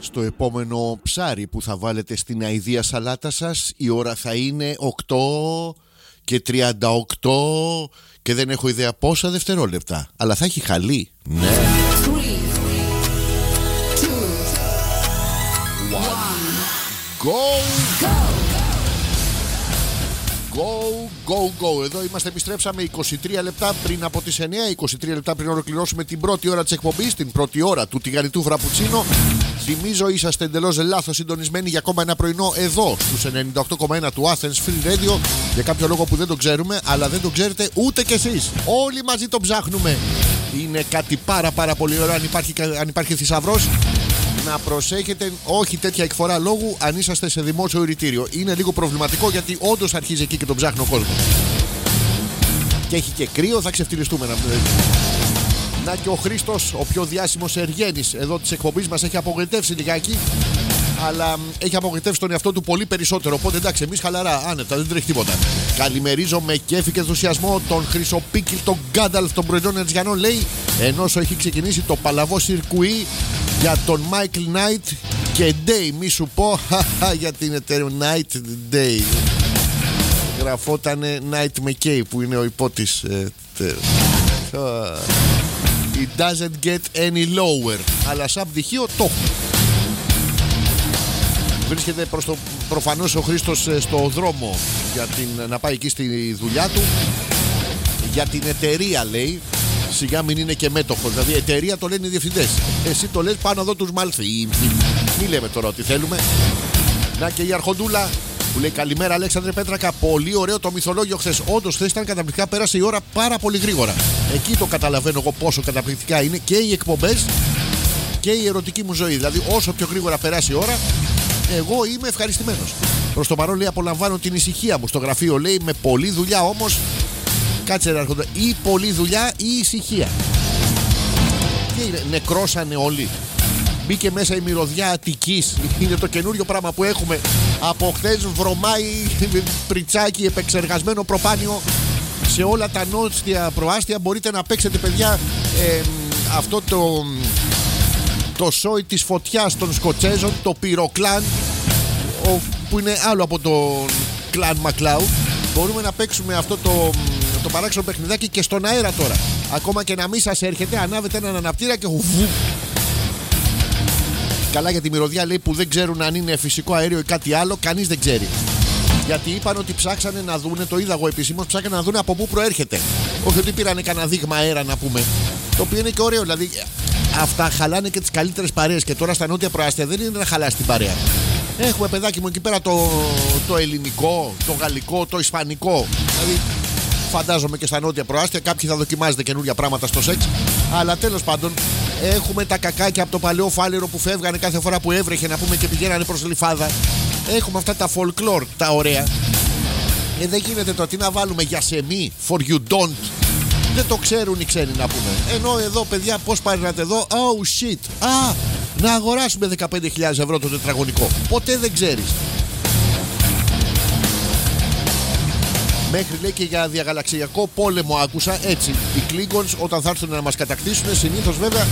στο επόμενο ψάρι που θα βάλετε στην αηδία σαλάτα σας. Η ώρα θα είναι 8:38 και δεν έχω ιδέα πόσα δευτερόλεπτα. Αλλά θα έχει χαλί. Ναι. 3, 2, 1. Go! Go! Εδώ είμαστε, επιστρέψαμε 23 λεπτά πριν από τις 9, 23 λεπτά πριν ολοκληρώσουμε την πρώτη ώρα της εκπομπής, την πρώτη ώρα του τηγανιτού φραπουτσίνο. Θυμίζω, είσαστε εντελώς λάθος συντονισμένοι για ακόμα ένα πρωινό εδώ στους 98,1 του Athens Free Radio. Για κάποιο λόγο που δεν το ξέρουμε, αλλά δεν το ξέρετε ούτε κι εσείς. Όλοι μαζί το ψάχνουμε. Είναι κάτι πάρα πολύ ωραίο. Αν υπάρχει θησαυρός, να προσέχετε, όχι τέτοια εκφορά λόγου αν είσαστε σε δημόσιο ειτήριο. Είναι λίγο προβληματικό γιατί όντως αρχίζει εκεί και τον ψάχνει ο κόσμος. Και έχει και κρύο, θα ξεφτυλιστούμε. Να και ο Χρήστος, ο πιο διάσημος Εργένης εδώ της εκπομπής μας, έχει απογοητεύσει λιγάκι. Αλλά έχει απογοητεύσει τον εαυτό του πολύ περισσότερο. Οπότε εντάξει, εμείς χαλαρά, άνετα, δεν τρέχει τίποτα. Καλημερίζω με κέφι και ενθουσιασμό τον Χρυσοπίκη, τον Γκάνταλφ των πρωινών Ερτζιανών, λέει, ενώ έχει ξεκινήσει το παλαβό σιρκουί για τον Μάικλ Νάιτ και Day. Μη σου πω για την εταιρεία Night Day. Γραφότανε Night McKay που είναι ο υπότης. It doesn't get any lower. Αλλά σαν πτυχίο το έχω. Βρίσκεται προφανώς ο Χρήστος στο δρόμο για να πάει εκεί στη δουλειά του. Για την εταιρεία, λέει. Σιγά μην είναι και μέτοχος. Δηλαδή εταιρεία το λένε οι διευθυντές. Εσύ το λες πάνω εδώ τους μάλθη. Μη λέμε τώρα ότι θέλουμε. Να και η Αρχοντούλα που λέει καλημέρα Αλέξανδρε Πέτρακα. Πολύ ωραίο το μυθολόγιο χθες. Όντως χθες ήταν καταπληκτικά. Πέρασε η ώρα πάρα πολύ γρήγορα. Εκεί το καταλαβαίνω εγώ πόσο καταπληκτικά είναι και οι εκπομπές και η ερωτική μου ζωή. Δηλαδή όσο πιο γρήγορα περάσει η ώρα, εγώ είμαι ευχαριστημένος. Προς το παρόν, λέει, απολαμβάνω την ησυχία μου στο γραφείο, λέει, με πολλή δουλειά όμως. Κάτσε να έρχονται ή πολλή δουλειά ή ησυχία. Τι είναι, νεκρώσανε όλοι. Μπήκε μέσα η μυρωδιά Αττικής. Είναι το καινούριο πράγμα που έχουμε. Από χθες βρωμάει πριτσάκι, επεξεργασμένο προπάνιο σε όλα τα νότια προάστια. Μπορείτε να παίξετε, παιδιά, αυτό το σόι της φωτιάς των Σκοτσέζων, το πυροκλάν, που είναι άλλο από το κλάν Μακλάου. Μπορούμε να παίξουμε αυτό το παράξενο παιχνιδάκι και στον αέρα τώρα. Ακόμα και να μην σας έρχεται, ανάβετε έναν αναπτήρα και καλά για τη μυρωδιά, λέει, που δεν ξέρουν αν είναι φυσικό αέριο ή κάτι άλλο. Κανείς δεν ξέρει. Γιατί είπαν ότι ψάξανε να δούνε, το είδα εγώ επισήμως, ψάξανε να δούνε από πού προέρχεται. Όχι ότι πήρανε κανένα δείγμα αέρα να πούμε. Το οποίο είναι και ωραίο. Δηλαδή αυτά χαλάνε και τις καλύτερες παρέες. Και τώρα στα νότια προάστια δεν είναι να χαλάσει την παρέα. Έχουμε, παιδάκι μου, εκεί πέρα το ελληνικό, το γαλλικό, το ισπανικό. Δηλαδή φαντάζομαι και στα νότια προάστια κάποιοι θα δοκιμάζετε καινούργια πράγματα στο σεξ. Αλλά τέλος πάντων, έχουμε τα κακάκια από το παλαιό φάληρο που φεύγανε κάθε φορά που έβρεχε, να πούμε, και πηγαίνανε προς Λιφάδα. Έχουμε αυτά τα folklore, τα ωραία. Δεν γίνεται το τι να βάλουμε για σεμί, for you don't. Δεν το ξέρουν οι ξένοι, να πούμε. Ενώ εδώ, παιδιά, πώς πάρετε εδώ, oh shit. Να αγοράσουμε 15.000 ευρώ το τετραγωνικό. Ποτέ δεν ξέρεις. Μέχρι, λέει, και για διαγαλαξιακό πόλεμο άκουσα. Έτσι, οι Klingons όταν θα έρθουν να μας κατακτήσουν, συνήθως βέβαια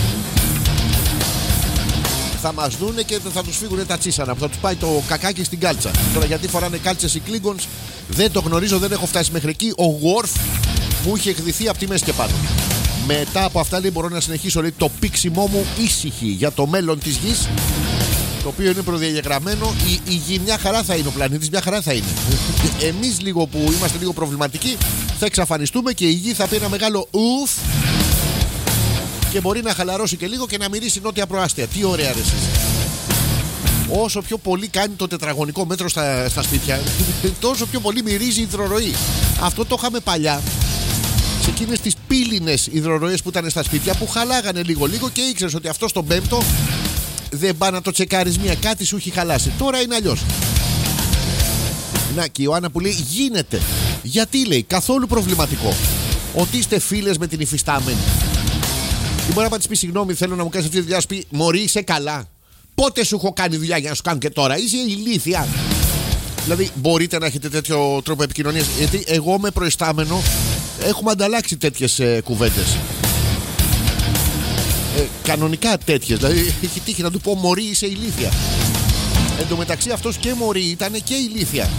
θα μας δούνε και θα τους φύγουν τα τσίσανα, που θα τους πάει το κακάκι στην κάλτσα. Τώρα γιατί φοράνε κάλτσες οι Klingons δεν το γνωρίζω, δεν έχω φτάσει μέχρι εκεί. Ο Worf μου είχε εκδηθεί από τη μέση και πάνω. Μετά από αυτά, λέει, μπορώ να συνεχίσω, λέει, το πήξιμό μου ήσυχη για το μέλλον της γης, το οποίο είναι προδιαγεγραμμένο. Η γη μια χαρά θα είναι, ο πλανήτης μια χαρά θα είναι. Εμείς λίγο που είμαστε λίγο προβληματικοί θα εξαφανιστούμε και η γη θα πει ένα μεγάλο ουφ και μπορεί να χαλαρώσει και λίγο και να μυρίσει νότια προάστια. Τι ωραία, ρε εσείς. Όσο πιο πολύ κάνει το τετραγωνικό μέτρο στα σπίτια, τόσο πιο πολύ μυρίζει η υδροροή. Αυτό το είχαμε παλιά σε εκείνες τις πύληνες υδροροές που ήταν στα σπίτια, που χαλάγανε λίγο και ήξερες ότι αυτό στον πέμπτο δεν πάει να το τσεκάρεις μία, κάτι σου έχει χαλάσει. Τώρα είναι αλλιώς. Να, και η Ιωάννα που λέει γίνεται. Γιατί, λέει, καθόλου προβληματικό. Ότι είστε φίλες με την υφιστάμενη. Ή μπορεί να της πει συγγνώμη, θέλω να μου κάνεις αυτή τη δουλειά, σου πει μωρή, είσαι καλά. Πότε σου έχω κάνει δουλειά για να σου κάνω και τώρα, είσαι ηλίθια. Δηλαδή, μπορείτε να έχετε τέτοιο τρόπο επικοινωνίας. Γιατί εγώ με προϊστάμενο έχουμε ανταλλάξει τέτοιες κουβέντες. Κανονικά τέτοιες. Δηλαδή έχει τύχει να του πω μωρή, είσαι ηλίθια. Εν τω μεταξύ αυτός και μωρή ήταν και ηλίθια.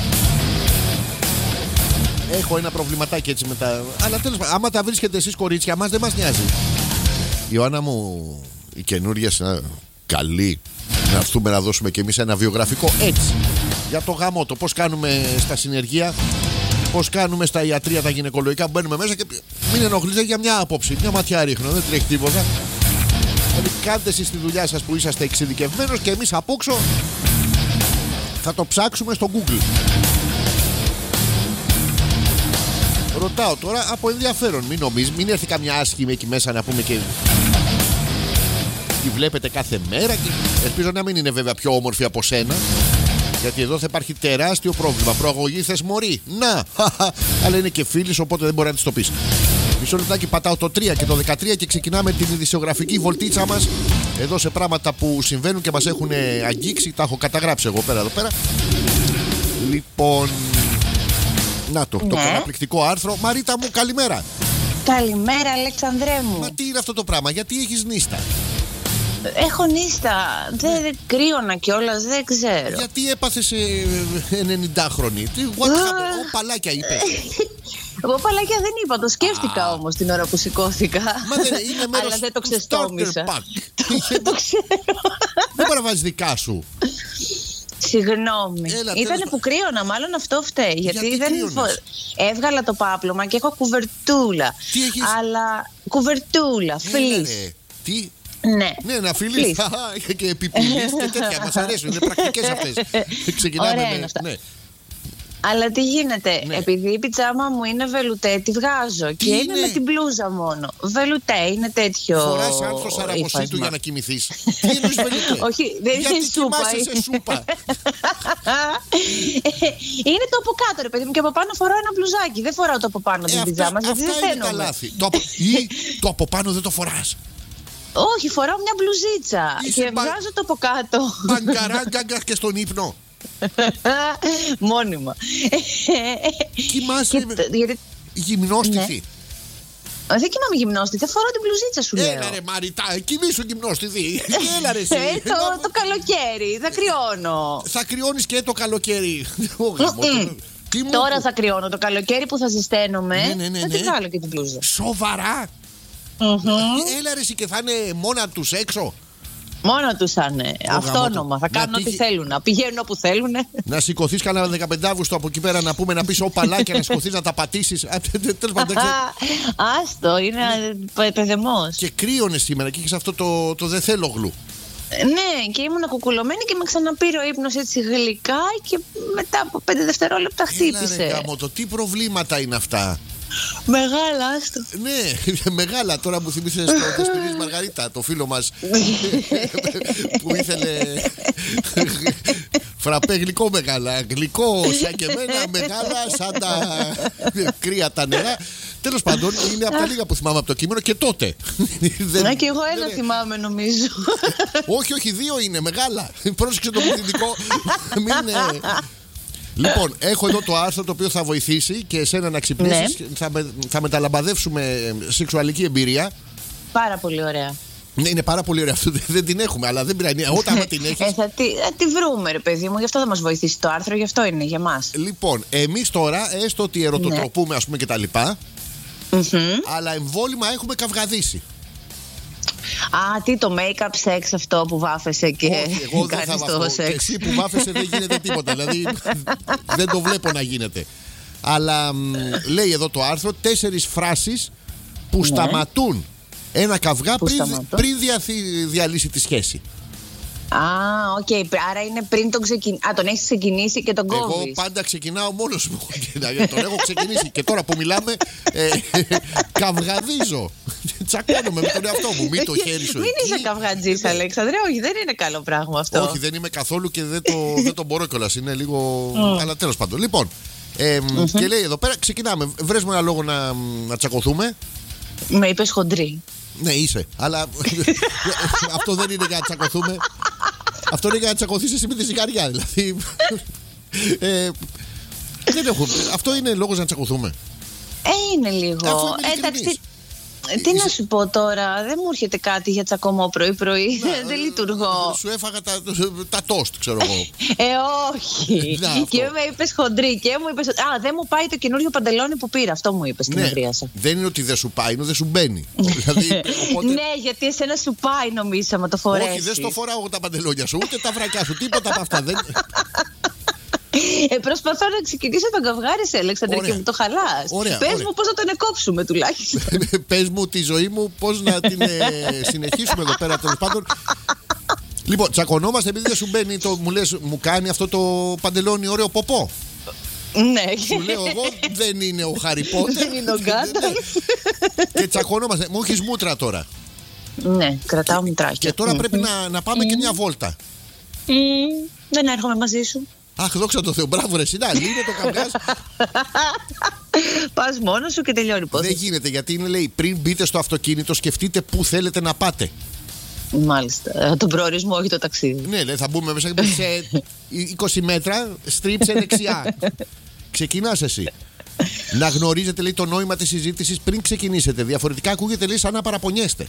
Έχω ένα προβληματάκι έτσι με τα. Αλλά τέλος πάντων, άμα τα βρίσκετε εσείς κορίτσια, μας δεν μας νοιάζει. Ιωάννα μου, η καινούργια καλή. Να έρθουμε να δώσουμε κι εμείς ένα βιογραφικό έτσι. Για το γαμό, το πώς κάνουμε στα συνεργεία, πώς κάνουμε στα ιατρεία τα γυναικολογικά που μπαίνουμε μέσα και μην ενοχλείτε για μια άποψη. Μια ματιά ρίχνω, δεν τρέχει τίποτα. Δηλαδή κάντε εσείς τη δουλειά σας που είσαστε εξειδικευμένος και εμείς από όξω θα το ψάξουμε στο Google. Ρωτάω τώρα από ενδιαφέρον. Μην νομίζεις, μην έρθει καμιά άσχημη εκεί μέσα να πούμε και. Τη βλέπετε κάθε μέρα και ελπίζω να μην είναι βέβαια πιο όμορφη από σένα. Γιατί εδώ θα υπάρχει τεράστιο πρόβλημα. Προαγωγή θες μωρή. Να! Αλλά είναι και φίλης, οπότε δεν μπορεί να της το πεις. Μισό λεπτάκι, πατάω το 3 και το 13 και ξεκινάμε την ειδησιογραφική βολτίτσα μας. Εδώ σε πράγματα που συμβαίνουν και μας έχουν αγγίξει. Τα έχω καταγράψει εγώ εδώ πέρα. Λοιπόν. Να το καταπληκτικό άρθρο. Μαρίτα μου, καλημέρα. Καλημέρα, Αλεξανδρέ μου. Μα τι είναι αυτό το πράγμα, γιατί έχεις νύστα? Έχω νύστα. Δεν κρύωνα κιόλας, δεν ξέρω. Γιατί έπαθες 90χρονη? What happened? Παλάκια είπες. Εγώ παλάκια δεν είπα, το σκέφτηκα όμως την ώρα που σηκώθηκα. Μα δεν είναι μέρος. Αλλά δεν το ξεστόμησα. Το ξέρω. Δεν μπορεί να βάζεις δικά σου. Συγγνώμη. Ήτανε που κρύωνα, μάλλον αυτό φταίει. Γιατί δεν έβγαλα το πάπλωμα και έχω κουβερτούλα. Τι έχεις? Αλλά κουβερτούλα, φλις. Τι? Ναι, να φίλεις. Και επιπυλείς και τέτοια. Μας αρέσουν, είναι πρακτικές αυτές. Ξεκινάμε με. Αλλά τι γίνεται, επειδή η πιτζάμα μου είναι βελουτέ, τη βγάζω και είναι με την μπλούζα μόνο. Βελουτέ, είναι τέτοιο. Φοράς άρθρο σαραγωσίτου για να κοιμηθείς. Τι εννοείς βελουτέ? Όχι, δεν είναι σούπα. Γιατί σε σούπα? Είναι το από κάτω, ρε παιδί μου, και από πάνω φοράω ένα μπλουζάκι. Δεν φοράω το από πάνω την πιτζάμα, γιατί δεν φαίνομαι. Ή το από πάνω δεν το φοράς? Όχι, φοράω μια μπλουζίτσα και βγάζω το από κάτω. Μπαγκαράγκα και στον ύπνο. Μόνιμα. Κοιμάσαι γυμνόστιθη? Δεν κοιμάμαι γυμνόστιθη, θα φοράω την μπλουζίτσα σου, λέω. Έλα ρε Μαριτά, κοιμήσου γυμνόστιθη. Έλα ρε εσύ. Το καλοκαίρι, θα κρυώνω. Θα κρυώνεις και το καλοκαίρι? Τώρα θα κρυώνω, το καλοκαίρι που θα ζεσταίνομαι. Θα την βγάλω και την μπλούζα. Σοβαρά? Έλα ρε εσύ, και θα είναι μόνα τους έξω? Μόνο τους θα είναι. Αυτόνομα. Θα κάνουν ό,τι θέλουν. Να πηγαίνουν όπου θέλουν. Να σηκωθείς κανένα 15 Αύγουστο από εκεί πέρα να πούμε, να πεις οπαλάκια, να σηκωθείς να τα πατήσεις. Τέλος πάντων. Άστο, είναι παιδεμός. Και κρύωνες σήμερα και είχες αυτό το δεν θέλω γλου. Ναι, και ήμουν κουκουλωμένη και με ξαναπήρε ο ύπνος έτσι γλυκά και μετά από 5 δευτερόλεπτα χτύπησε. Έλα ρε γάμο, τι προβλήματα είναι αυτά? Μεγάλα, άστο. Ναι, μεγάλα. Τώρα μου θυμίσες το Δεσποινής Μαργαρίτα, το φίλο μας που ήθελε φραπέ γλυκό μεγάλα. Γλυκό σαν και εμένα, μεγάλα σαν τα κρύα τα νερά. Τέλος πάντων, είναι από τα λίγα που θυμάμαι από το κείμενο και τότε. Να και εγώ ένα θυμάμαι, νομίζω. Όχι, 2 είναι μεγάλα. Πρόσεξε το πληθυντικό. Λοιπόν, έχω εδώ το άρθρο το οποίο θα βοηθήσει και εσένα να ξυπνήσεις. Θα μεταλαμπαδεύσουμε σεξουαλική εμπειρία. Πάρα πολύ ωραία. Ναι, είναι πάρα πολύ ωραία αυτό. Δεν την έχουμε, αλλά δεν πειράζει. Όταν την έχεις. Θα τη βρούμε, ρε παιδί μου. Γι' αυτό θα μας βοηθήσει το άρθρο, γι' αυτό είναι για μας. Λοιπόν, εμείς τώρα, έστω ότι ερωτοτροπούμε, ας πούμε, και τα λοιπά. Αλλά εμβόλυμα έχουμε καυγαδίσει. Α, τι το make-up sex αυτό που βάφεσαι και εγώ δεν θα βαφώ. Και εσύ που βάφεσαι δεν γίνεται τίποτα. Δηλαδή δεν το βλέπω να γίνεται. Αλλά λέει εδώ το άρθρο 4 φράσεις που σταματούν ένα καυγά πριν διαλύσει τη σχέση. Οκ. Άρα είναι πριν τον έχεις ξεκινήσει και τον κόβεις. Εγώ πάντα ξεκινάω μόνος μου. Τον έχω ξεκινήσει και τώρα που μιλάμε καυγαδίζω. Τσακώνομαι με τον εαυτό μου. Μην το χέρι σου. Μην είσαι καυγατζής, Αλέξανδρε. Όχι, δεν είναι καλό πράγμα αυτό. Όχι, δεν είμαι καθόλου και δεν το μπορώ κιόλας. Είναι λίγο. Αλλά τέλος πάντων. Λοιπόν, και λέει εδώ πέρα, ξεκινάμε. Βρες μου ένα λόγο να τσακωθούμε. Με είπες χοντρή. Ναι, είσαι. Αλλά αυτό δεν είναι για να τσακωθούμε. Αυτό είναι για να τσακωθείς εσύ με τη ζυγαριά. Δηλαδή. Δεν έχω. Αυτό είναι λόγος να τσακωθούμε. Είναι λίγο. Εντάξει. Τι να σου πω τώρα, δεν μου έρχεται κάτι για τσακωμό πρωί-πρωί. Δεν λειτουργώ. Σου έφαγα τα τόστ, ξέρω εγώ. Όχι. Και με είπες χοντρή και μου είπες. Δεν μου πάει το καινούριο παντελόνι που πήρα. Αυτό μου είπες στην ευρίασα. Δεν είναι ότι δεν σου πάει, είναι ότι δεν σου μπαίνει. Ναι, γιατί εσένα σου πάει, νομίζω, άμα το φορέσεις. Όχι, δεν στο φοράω εγώ τα παντελόνια σου, ούτε τα βρακιά σου, τίποτα από αυτά. Προσπαθώ να ξεκινήσω τον καυγάρι, Αλέξανδρε, και μου το χαλάς. Πες μου πώς να τον εκόψουμε τουλάχιστον. Πες μου τη ζωή μου πώς να την συνεχίσουμε εδώ πέρα, τέλος πάντων. Λοιπόν, τσακωνόμαστε επειδή δεν σου μπαίνει μου λες, μου κάνει αυτό το παντελόνι ωραίο ποπό. Ναι. Σου λέω εγώ, δεν είναι ο Χάρι Πότερ. Δεν είναι ο Γκάνταλφ. Και τσακωνόμαστε. Μου έχεις μούτρα τώρα. Ναι, κρατάω μουτράκια. Και τώρα πρέπει να πάμε και μια βόλτα. Δεν έρχομαι μαζί σου. Αχ, δόξα τω Θεώ, μπράβο ρε Σινά, λύνε το καυγάς. Πας μόνος σου και τελειώνει πώς. Δεν γίνεται, γιατί είναι, λέει, πριν μπείτε στο αυτοκίνητο σκεφτείτε πού θέλετε να πάτε. Μάλιστα, τον προορισμό, όχι το ταξίδι. Ναι, λέει, θα μπούμε μέσα σε 20 μέτρα, στρίψε δεξιά. Ξεκινάς εσύ. Να γνωρίζετε, λέει, το νόημα της συζήτησης πριν ξεκινήσετε. Διαφορετικά ακούγεται, λέει, σαν να παραπονιέστε.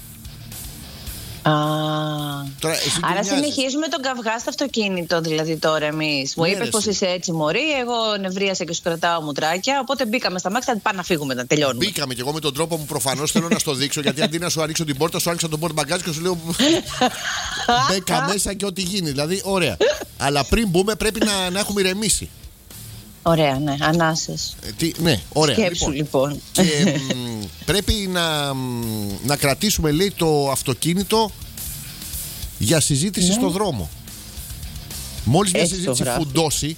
Τώρα, άρα συνεχίζουμε τον καυγά στο αυτοκίνητο, δηλαδή τώρα εμείς. Μου είπες πως είσαι έτσι μωρή, εγώ νευρίασα και σου κρατάω μουτράκια. Οπότε μπήκαμε στα μάξια, πάμε να φύγουμε, να τελειώνουμε. Μπήκαμε και εγώ με τον τρόπο μου προφανώς θέλω να στο δείξω. Γιατί αντί να σου ανοίξω την πόρτα, σου άνοιξα τον πόρτα μπαγκάζ και σου λέω μπέκα μέσα και ό,τι γίνει. Δηλαδή, ωραία. Αλλά πριν μπούμε πρέπει να έχουμε ηρεμήσει. Ωραία, ναι, ανάσες. Ναι, ωραία. Σκέψου λοιπόν. Και πρέπει να κρατήσουμε, λέει, το αυτοκίνητο για συζήτηση στο δρόμο. Μόλις μια συζήτηση φουντώσει,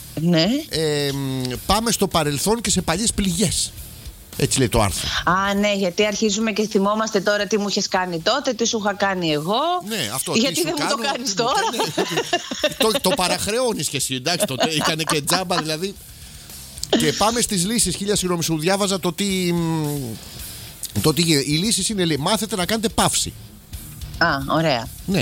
πάμε στο παρελθόν και σε παλιές πληγές. Έτσι λέει το άρθρο. Ναι, γιατί αρχίζουμε και θυμόμαστε τώρα τι μου είχες κάνει τότε, τι σου είχα κάνει εγώ. Ναι, αυτό. Γιατί δεν μου το κάνεις τώρα. Το παραχρεώνεις και εσύ, εντάξει, το έκανε και τζάμπα δηλαδή. Και πάμε στις λύσεις. Χίλια συγγνώμη, σου διάβαζα το τι γίνεται. Οι λύσεις είναι, λέει, μάθετε να κάνετε παύση. Ωραία. Ναι.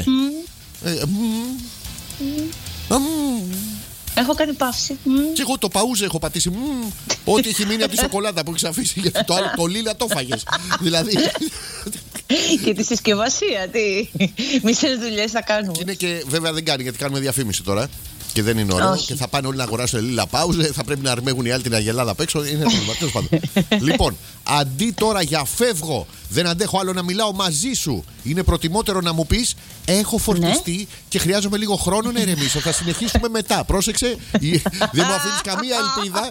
Έχω κάνει παύση. Και εγώ το παούζε έχω πατήσει. Ό,τι έχει μείνει από τη σοκολάτα που έχεις αφήσει. Γιατί το λίλα το φάγες. Δηλαδή. Και τη συσκευασία, τι μισές δουλειές θα κάνουμε. Είναι και βέβαια δεν κάνει, γιατί κάνουμε διαφήμιση τώρα. Και δεν είναι ωραίο. Και θα πάνε όλοι να αγοράσουν λίλα πάουζε. Θα πρέπει να αρμέγουν οι άλλοι την αγελάδα απ' έξω. Είναι τέλος πάντων. Λοιπόν, αντί τώρα για φεύγω, δεν αντέχω άλλο να μιλάω μαζί σου, είναι προτιμότερο να μου πεις έχω φορτιστεί και χρειάζομαι λίγο χρόνο να ηρεμήσω. Θα συνεχίσουμε μετά. Πρόσεξε, δεν μου αφήνεις καμία ελπίδα.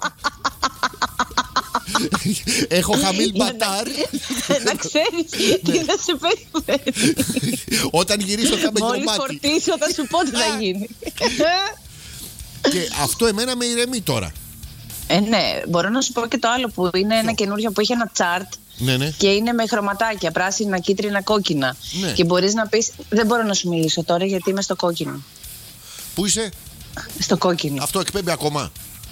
Έχω χαμήλ μπατάρ. Να ξέρεις τι θα σε περιμένει. Όταν γυρίσω θα με γεμάτη. Μόλις φορτίσω θα σου πω τι θα γίνει. Και αυτό εμένα με ηρεμεί τώρα. Ναι, μπορώ να σου πω και το άλλο που είναι ένα καινούριο που έχει ένα chart. Ναι. Και είναι με χρωματάκια, πράσινα, κίτρινα, κόκκινα. Ναι. Και μπορείς να πεις, δεν μπορώ να σου μιλήσω τώρα γιατί είμαι στο κόκκινο. Πού είσαι? Στο κόκκινο. Αυτό εκπέμπει ακόμα.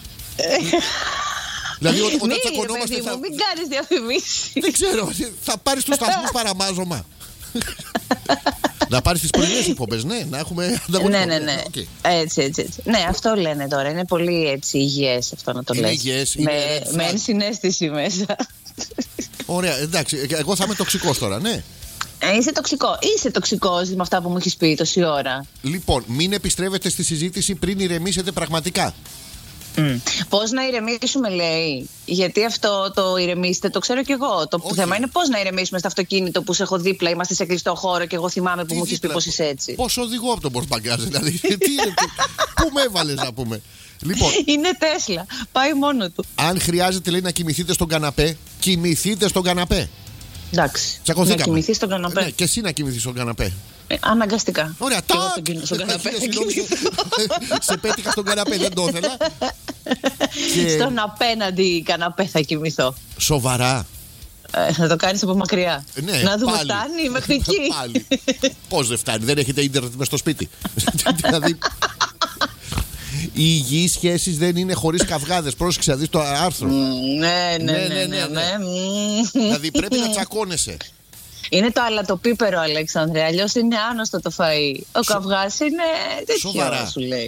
Δηλαδή όταν τσακωνόμαστε θα... Μην κάνεις διαφημίσεις. Δεν ξέρω, θα πάρεις τους σταθμούς παραμάζωμα. Να πάρεις τις πρωινές εκπομπές, ναι, να έχουμε ανταγωνισμό. Ναι. Okay. Έτσι. Ναι, αυτό λένε τώρα. Είναι πολύ έτσι υγιές αυτό να το λες. Υγιές, με ενσυναίσθηση μέσα. Ωραία, εντάξει. Εγώ θα είμαι τοξικός τώρα, ναι. Είσαι τοξικός με αυτά που μου έχεις πει τόση ώρα. Λοιπόν, μην επιστρέφετε στη συζήτηση πριν ηρεμήσετε πραγματικά. Πώς να ηρεμήσουμε, λέει. Γιατί αυτό το ηρεμήστε, το ξέρω κι εγώ. Το θέμα είναι πώς να ηρεμήσουμε στο αυτοκίνητο που σε έχω δίπλα, είμαστε σε κλειστό χώρο και εγώ θυμάμαι που μου έχεις πει πως είσαι έτσι. Πώς οδηγώ από τον πορτμπαγκάζ, δηλαδή. Πού με έβαλες να πούμε. Λοιπόν, είναι Τέσλα. Πάει μόνο του. Αν χρειάζεται, λέει, να κοιμηθείτε στον καναπέ, κοιμηθείτε στον καναπέ. Εντάξει. Τσακωθήκαμε. Να κοιμηθείς στον καναπέ. Ναι, και εσύ να κοιμηθείς στον καναπέ. Αναγκαστικά. Ωραία, στον καναπέ. Σε πέτυχα στον καναπέ, δεν το ήθελα. Στον απέναντι καναπέ θα κοιμηθώ. Σοβαρά? Θα το κάνεις από μακριά. Ναι, να δούμε, φτάνει μέχρι εκεί. Πάλι. Πώς δεν φτάνει, δεν έχετε ίντερνετ μες στο σπίτι. Δηλαδή, οι υγιείς σχέσεις δεν είναι χωρίς καυγάδες. Πρόσεξε να δεις το άρθρο. Ναι. Δηλαδή πρέπει να τσακώνεσαι. Είναι το αλατοπίπερο, Αλέξανδρε. Αλλιώς είναι άνοστο το φαΐ. Ο καυγάς είναι τέτοιο, σου λέει.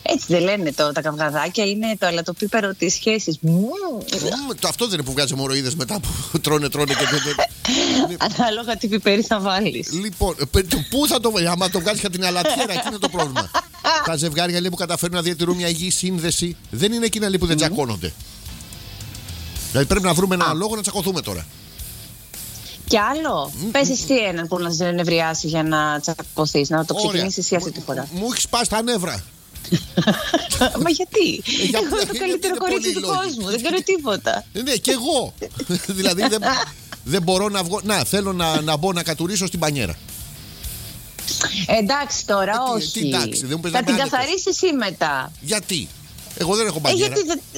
Έτσι δεν λένε τα καυγαδάκια, είναι το αλατοπίπερο της σχέσης. Αυτό δεν είναι που βγάζει αιμορροίδες μετά που τρώνε και Ανάλογα τι πιπέρι θα βάλεις. Λοιπόν, πού θα το βάλεις? Άμα το βγάλεις για την αλατιέρα, εκεί είναι το πρόβλημα. Τα ζευγάρια λέει που καταφέρουν να διατηρούν μια υγιή σύνδεση δεν είναι εκείνα λέει που δεν τσακώνονται. Δηλαδή πρέπει να βρούμε έναν λόγο να τσακωθούμε τώρα. Κι άλλο. Πες εσύ έναν που να σε νευριάσει για να τσακωθείς, να το ξεκινήσεις εσύ αυτή τη φορά. Μου έχει σπάσει τα νεύρα. Μα γιατί? Εγώ είμαι το καλύτερο κορίτσι του κόσμου. Δεν κάνω τίποτα. Ναι, κι εγώ. Δηλαδή δεν μπορώ να βγω. Να, θέλω να μπω να κατουρίσω στην μπανιέρα. Εντάξει τώρα, όχι. Θα την καθαρίσεις εσύ μετά. Γιατί? Εγώ δεν έχω μπανιέρα.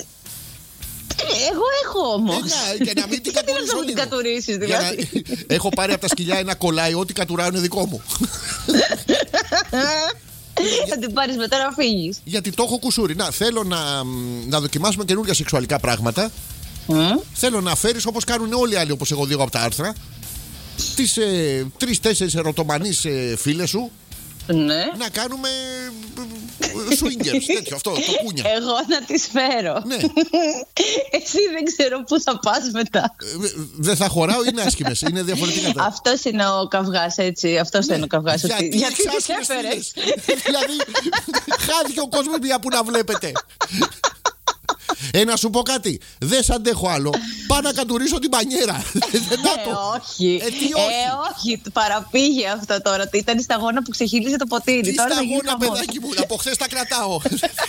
Εγώ έχω όμως. Και να μην την κατουρίσω. Να την κατουρίσεις δηλαδή. Έχω πάρει από τα σκυλιά ένα κολλάι, ό,τι κατουράω είναι δικό μου. Θα την πάρεις μετά να φύγεις. Γιατί το έχω κουσούρι. Να, θέλω να δοκιμάσουμε καινούργια σεξουαλικά πράγματα. Θέλω να φέρεις όπως κάνουν όλοι οι άλλοι, όπως εγώ δίγω από τα άρθρα, τις 3-4 ερωτομανείς φίλες σου. Ναι. Να κάνουμε swingers, τέτοιο αυτό, το κούνια. Εγώ να τις φέρω. Ναι. Εσύ δεν ξέρω πού θα πας μετά. Δεν θα χωράω, είναι άσχημες, είναι διαφορετικά. Αυτός είναι ο καυγάς, έτσι. Αυτός είναι ο καυγάς. Γιατί τις έφερες? Δηλαδή χάθηκε ο κόσμος μια που να βλέπετε. Να σου πω κάτι. Δεν σ' αντέχω άλλο. Πάω να κατουρίσω την μπανιέρα. Όχι. Όχι. Παραπήγε αυτό τώρα. Ήταν σταγόνα που ξεχύλιζε το ποτήρι. Τι σταγόνα, παιδάκι μου? Από χθες τα κρατάω.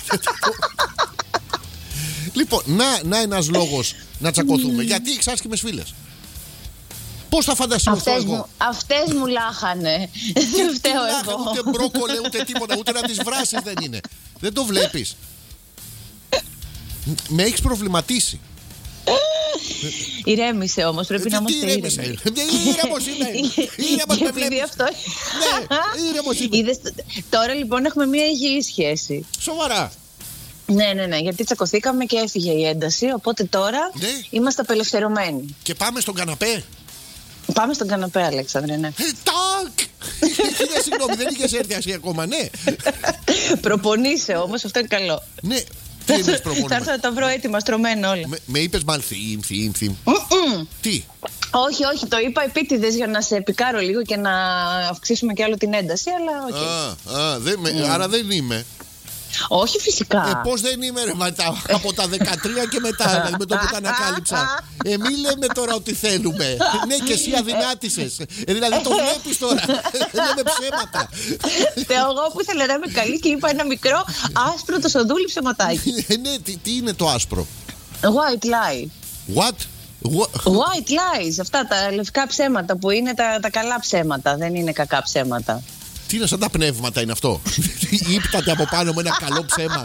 Λοιπόν, να ένας λόγος να τσακωθούμε. Γιατί έχεις άσχημες φίλες. Πώς θα φανταστώ εγώ? Αυτές μου λάχανε. Δεν φταίω εγώ. Ούτε μπρόκολε ούτε τίποτα. Ούτε να τις βράσεις δεν είναι. Δεν το βλέπεις? Με έχεις προβληματίσει. Ηρέμησε όμως, πρέπει να είμαστε ήρεμοι. Ήρεμος είμαι. Ήρεμος με βλέπεις. Ναι, ήρεμος είμαι. Τώρα λοιπόν έχουμε μια υγιή σχέση. Σοβαρά? Ναι, γιατί τσακωθήκαμε και έφυγε η ένταση. Οπότε τώρα είμαστε απελευθερωμένοι. Και πάμε στον καναπέ. Πάμε στον καναπέ, Αλέξανδρε, ναι. Τάκ! Συγγνώμη, δεν είχες έρθει εσύ ακόμα, ναι. Προπονείσαι όμως, αυτό είναι καλό. Ναι. Τι εννοείς προπονούμε? Θα έρθω να τα βρω έτοιμα, στρωμένα όλα. Με είπες μάλλον θύμ. Τι? Όχι, το είπα επίτηδες για να σε πικάρω λίγο και να αυξήσουμε κι άλλο την ένταση, αλλά όχι. Άρα δεν είμαι. Όχι φυσικά. Πώς δεν είμαι ρε, από τα 13 και μετά, δηλαδή με το που τα ανακάλυψα. Μη λέμε τώρα ότι θέλουμε. Ναι, και εσύ αδυνάτησες. Δηλαδή το βλέπεις τώρα. Λέμε ψέματα. Εγώ που ήθελα να είμαι καλή και είπα ένα μικρό άσπρο το σοδούλι ψεματάκι. Ναι, τι είναι το άσπρο? White lie. What? White lies. Αυτά τα λευκά ψέματα που είναι τα καλά ψέματα. Δεν είναι κακά ψέματα. Τι είναι, σαν τα πνεύματα είναι αυτό? Ήπτατε από πάνω με ένα καλό ψέμα.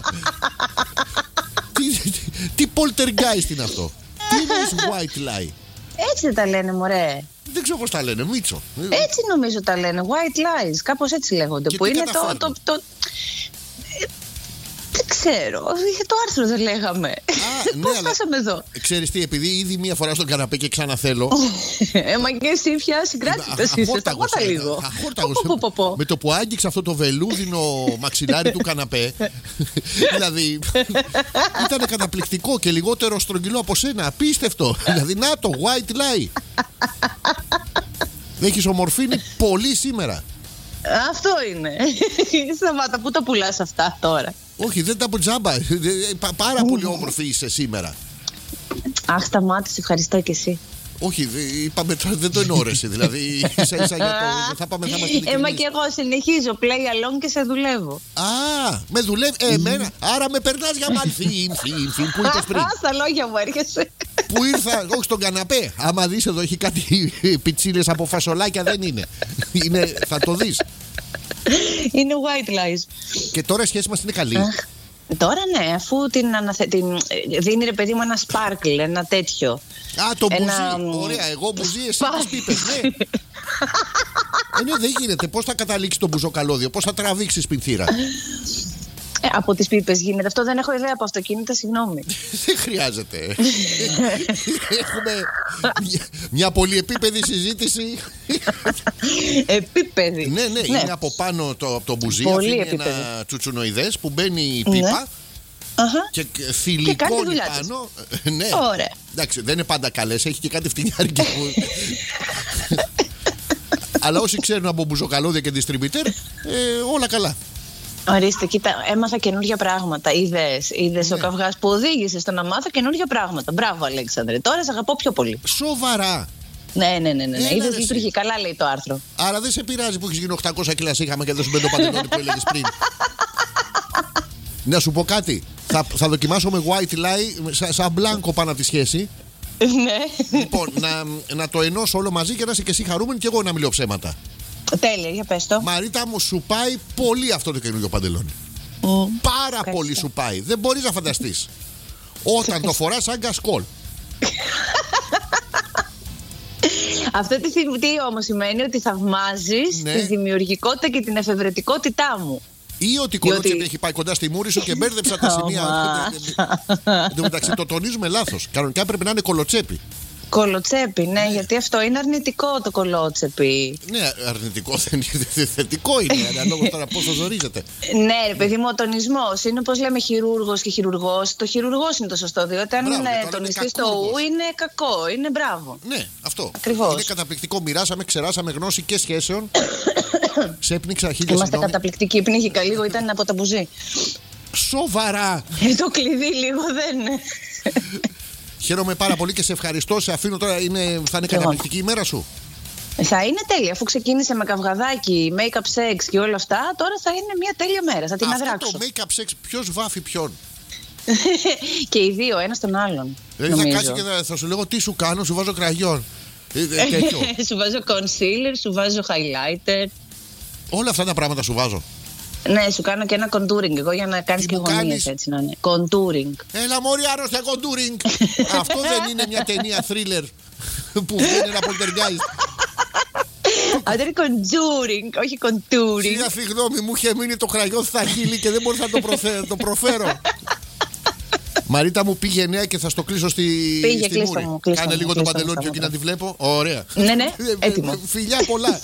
Τι poltergeist είναι αυτό? Τι είναι white lie? Έτσι δεν τα λένε, μωρέ. Δεν ξέρω πώς τα λένε, Μίτσο. Έτσι νομίζω τα λένε, white lies. Κάπως έτσι λέγονται. Και που είναι το... Δεν ξέρω. Για το άρθρο δεν λέγαμε. Πώς φτάσαμε εδώ? Ξέρεις τι, επειδή ήδη μία φορά στον καναπέ και ξαναθέλω. Μα και εσύ πια συγκράτητας είσαι. Σταγότα λίγο. Με το που άγγιξα αυτό το βελούδινο μαξιλάρι του καναπέ. Δηλαδή ήταν καταπληκτικό και λιγότερο στρογγυλό από σένα. Απίστευτο. Δηλαδή να το white lie. Έχεις ομορφήνει πολύ σήμερα. Αυτό είναι. Σταμάτα, πού τα πουλάς αυτά τώρα? Όχι, δεν τα τζάμπα. Πάρα πολύ όμορφη είσαι σήμερα. Αχ, σταμάτησε, ευχαριστώ και εσύ. Όχι, είπαμε τώρα, δεν το ενόρεσε. Δηλαδή, ίσα για το. Θα πάμε, θα είμαστε. Μα και εγώ συνεχίζω play along και σε δουλεύω. Με δουλεύει εμένα. Άρα με περνάς για μάλλον. Θύμ, που είπες πριν. Στα λόγια μου έρχεσαι. Που ήρθα, όχι στον καναπέ. Άμα δεις εδώ έχει κάτι πιτσίλες από φασολάκια, δεν είναι. Θα το δεις. Είναι white lies. Και τώρα η σχέση μας είναι καλή. Τώρα ναι, αφού την δίνει ρε παιδί μου ένα sparkle, ένα τέτοιο. Το μπουζί, ωραία, εγώ μπουζί, εσύ τις πίπες, ναι. Ναι, δεν γίνεται, πώς θα καταλήξει το μπουζοκαλώδιο, πώς θα τραβήξεις πινθύρα? Από τις πίπες γίνεται αυτό, δεν έχω ιδέα από αυτοκίνητα, συγγνώμη. Δεν χρειάζεται. Έχουμε μια πολυεπίπεδη συζήτηση. Επίπεδη. Ναι, είναι από πάνω από το μπουζί. Είναι ένα τσουτσουνοειδές που μπαίνει η πίπα. Και θηλυκώνει πάνω. Ναι. Ωραία. Εντάξει, δεν είναι πάντα καλές, έχει και κάτι φτηνιάρικες που. Αλλά όσοι ξέρουν από μπουζοκαλώδια και distributor, όλα καλά. Ορίστε, κοίτα, έμαθα καινούργια πράγματα. Είδες ο καυγάς που οδήγησε στο να μάθω καινούργια πράγματα. Μπράβο, Αλέξανδρε. Τώρα σε αγαπώ πιο πολύ. Σοβαρά. Ναι. Είδες, λειτουργεί καλά, λέει το άρθρο. Άρα δεν σε πειράζει που έχεις γίνει 800 κιλά είχαμε και δεν σου μπαίνει το παντελόνι που έλεγες πριν. Να σου πω κάτι. Θα δοκιμάσω με white lie σαν μπλάνκο πάνω από τη σχέση. Ναι. Λοιπόν, να το ενώσω όλο μαζί και να είσαι και εσύ χαρούμενη και εγώ να μιλώ ψέματα. Τέλεια, για πες το. Μαρίτα μου, σου πάει πολύ αυτό το καινούργιο παντελόνι. Πάρα πολύ σου πάει. Δεν μπορείς να φανταστείς. Όταν το φοράς σαν κασκόλ. Αυτό τι όμως σημαίνει? Ότι θαυμάζεις τη δημιουργικότητα και την εφευρετικότητά μου. Ή ότι η κολότσεπη έχει πάει κοντά στη μούρη σου και μπέρδεψα τα σημεία. Εν τω μεταξύ το τονίζουμε λάθος. Κανονικά πρέπει να είναι κολοτσέπη. Κολοτσέπη, ναι, γιατί αυτό είναι αρνητικό το κολότσεπη. Ναι, αρνητικό δεν είναι. Θετικό είναι, ανάλογα τώρα πόσο ζορίζεται. Ναι, ρε παιδί μου, ο τονισμός είναι όπως λέμε χειρούργος και χειρουργός. Το χειρουργός είναι το σωστό, διότι αν τονιστεί το ου είναι κακό, είναι μπράβο. Ναι, αυτό. Ακριβώς. Είναι καταπληκτικό. Μοιράσαμε, ξεράσαμε γνώση και σχέσεων. Σε πνίξα χίλια. Είμαστε καταπληκτικοί. Πνίχηκα λίγο, ήταν από τα μπουζί. Σοβαρά. Το κλειδί λίγο δεν είναι. Χαίρομαι πάρα πολύ και σε ευχαριστώ. Σε αφήνω τώρα. Θα είναι καταπληκτική η μέρα σου. Θα είναι τέλεια. Αφού ξεκίνησε με καυγαδάκι, make-up sex και όλα αυτά, τώρα θα είναι μια τέλεια μέρα. Θα την αδράξω. Αυτό το make-up sex, ποιος βάφει ποιον? Και οι δύο, ένας τον άλλον. Δηλαδή θα κάτσει και θα σου λέγω τι σου κάνω, σου βάζω κραγιόν. Σου βάζω concealer, σου βάζω highlighter. Όλα αυτά τα πράγματα σου βάζω. Ναι, σου κάνω και ένα contouring εγώ για να κάνεις και γωνίες, έτσι να είναι. Contouring. Έλα μωρή άρρωστα contouring. Αυτό δεν είναι μια ταινία thriller που βγαίνει ένα poltergeist? Αυτό είναι contouring, όχι contouring. Συγγνώμη, μου είχε μείνει το κραγιόν στα χείλη και δεν μπορούσα να το προφέρω. Μαρίτα μου, πήγαινε και θα στο κλείσω στη μούρη. Κάνε λίγο το παντελόνι και εκεί να τη βλέπω. Ωραία. Ναι, έτοιμο. Φιλιά πολλά.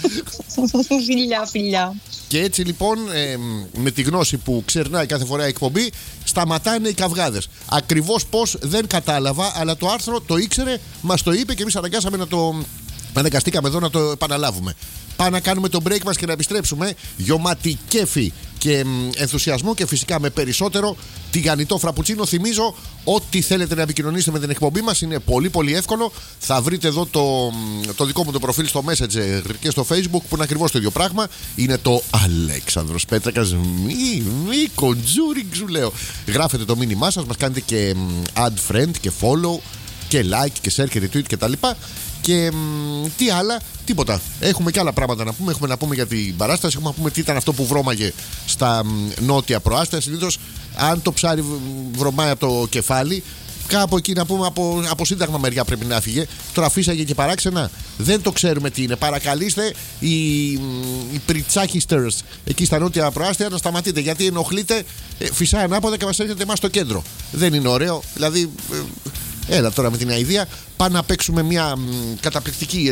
Φιλιά. Και έτσι λοιπόν, με τη γνώση που ξερνάει κάθε φορά η εκπομπή, σταματάνε οι καυγάδες. Ακριβώς πώς δεν κατάλαβα, αλλά το άρθρο το ήξερε, μας το είπε και εμείς αναγκαστήκαμε εδώ να το επαναλάβουμε. Πάμε να κάνουμε το break μας και να επιστρέψουμε. Γιωμάτι κέφι και ενθουσιασμό και φυσικά με περισσότερο τηγανιτό φραπουτσίνο. Θυμίζω ότι θέλετε να επικοινωνήσετε με την εκπομπή μας είναι πολύ πολύ εύκολο. Θα βρείτε εδώ το δικό μου το προφίλ στο Messenger και στο Facebook που είναι ακριβώς το ίδιο πράγμα. Είναι το Αλέξανδρος Πέτρακας. Μη κοντζούρινγκ σου λέω. Γράφετε το μήνυμά σας, μας κάνετε και add friend και follow και like και share και retweet και τα λοιπά. Και τι άλλα, τίποτα. Έχουμε και άλλα πράγματα να πούμε. Έχουμε να πούμε για την παράσταση. Έχουμε να πούμε τι ήταν αυτό που βρώμαγε στα νότια προάστια. Συνήθως, αν το ψάρι βρωμάει από το κεφάλι, κάπου εκεί να πούμε από σύνταγμα μεριά πρέπει να φύγε. Τώρα αφήσαγε και παράξενα. Δεν το ξέρουμε τι είναι. Παρακαλείστε οι πριτσάκιστers εκεί στα νότια προάστια να σταματείτε. Γιατί ενοχλείτε, φυσάει ανάποδα και μας έρχεται εμάς στο κέντρο. Δεν είναι ωραίο. Δηλαδή. Έλα τώρα με την αηδία. Πάμε να παίξουμε μια καταπληκτική